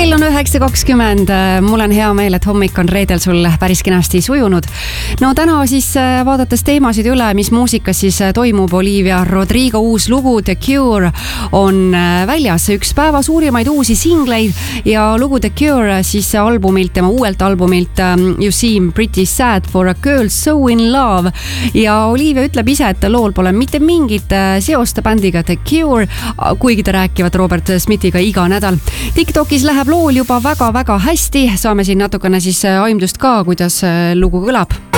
Kell on 9.20. Mul on hea meel, et hommik on reedel sul päris kenasti sujunud. No täna siis vaadates teemasid üle, mis muusikas siis toimub, Olivia Rodrigo uus lugu The Cure on väljas. Üks päeva suurimaid uusi singleid ja lugu The Cure siis albumilt, tema uuelt albumilt You Seem Pretty Sad for a Girl So In Love. Ja Olivia ütleb ise, et lool pole mitte mingit seost bändiga The Cure, kuigi ta rääkivad Robert Smithiga iga nädal. TikTokis läheb lool juba väga-väga hästi. Saame siin natukene siis aimdust ka, kuidas lugu kõlab.